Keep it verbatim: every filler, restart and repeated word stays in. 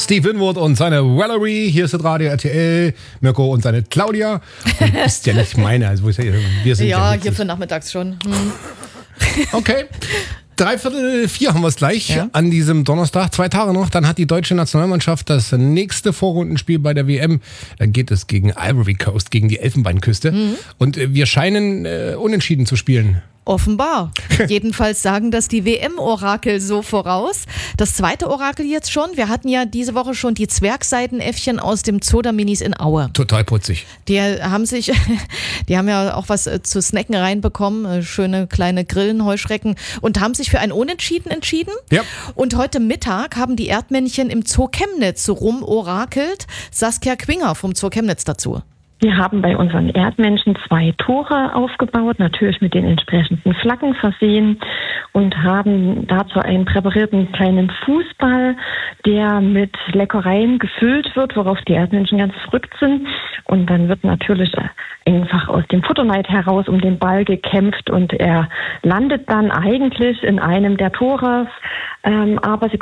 Steve Winwood und seine Valerie. Hier ist das Radio R T L. Mirko und seine Claudia. Du bist ja nicht meine. Also wir sind ja, ja hier für nachmittags schon. Hm. Okay. Dreiviertel vier haben wir es gleich ja. an diesem Donnerstag. Zwei Tage noch, dann hat die deutsche Nationalmannschaft das nächste Vorrundenspiel bei der W M. Dann geht es gegen Ivory Coast, gegen die Elfenbeinküste. Mhm. Und wir scheinen äh, unentschieden zu spielen. Offenbar. Jedenfalls sagen das die W M-Orakel so voraus. Das zweite Orakel jetzt schon. Wir hatten ja diese Woche schon die Zwergseidenäffchen aus dem Zoo der Minis in Aue. Total putzig. Die haben sich, die haben ja auch was zu snacken reinbekommen. Schöne kleine Grillen, Heuschrecken. Und haben sich für ein Unentschieden entschieden. Ja. Und heute Mittag haben die Erdmännchen im Zoo Chemnitz rumorakelt. Saskia Quinger vom Zoo Chemnitz dazu. Wir haben bei unseren Erdmännchen zwei Tore aufgebaut, natürlich mit den entsprechenden Flaggen versehen und haben dazu einen präparierten kleinen Fußball, der mit Leckereien gefüllt wird, worauf die Erdmännchen ganz verrückt sind. Und dann wird natürlich einfach aus dem Futterneid heraus um den Ball gekämpft und er landet dann eigentlich in einem der Tore, ähm, aber sie